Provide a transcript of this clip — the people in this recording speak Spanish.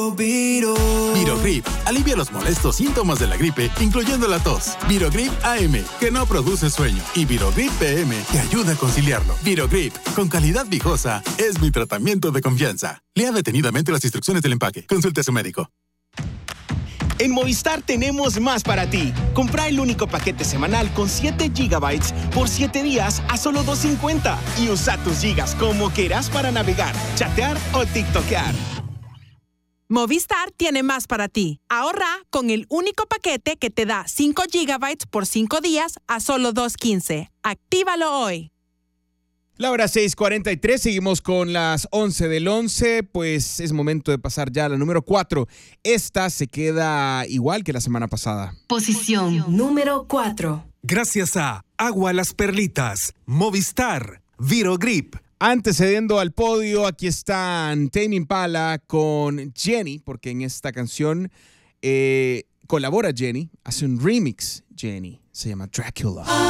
Virogrip alivia los molestos síntomas de la gripe, incluyendo la tos. Virogrip AM, que no produce sueño. Y Virogrip PM, que ayuda a conciliarlo. Virogrip, con calidad viejosa, es mi tratamiento de confianza. Lea detenidamente las instrucciones del empaque. Consulte a su médico. En Movistar tenemos más para ti. Compra el único paquete semanal con 7 GB por 7 días a solo $2.50 y usa tus gigas como quieras para navegar, chatear o tiktokear. Movistar tiene más para ti. Ahorra con el único paquete que te da 5 GB por 5 días a solo $2.15. Actívalo hoy. La hora 6:43, seguimos con las 11 del 11, pues es momento de pasar ya a la número 4. Esta se queda igual que la semana pasada. Posición número 4. Gracias a Agua Las Perlitas, Movistar, Virogrip. Antecediendo al podio, aquí están Tame Impala con Jenny, porque en esta canción colabora Jenny, hace un remix Jenny, se llama Dracula.